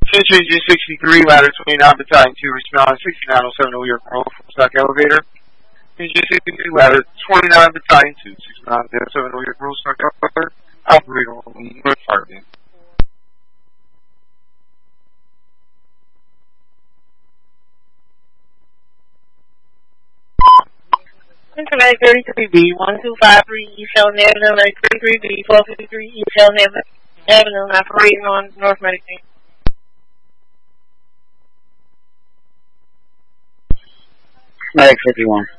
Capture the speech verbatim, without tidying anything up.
Century G sixty-three, ladder twenty-nine, battalion two, respond sixty-nine oh seven New York Road from stock elevator. G sixty-three, ladder twenty-nine, battalion two, sixty-nine oh seven New York Road, stock elevator. Operator on North Department. Cincinnati thirty-three B, one two five three East Shelton Avenue, thirty-three B, four fifty-three East Shelton Avenue, operating on North Medicaid. Medic fifty-one.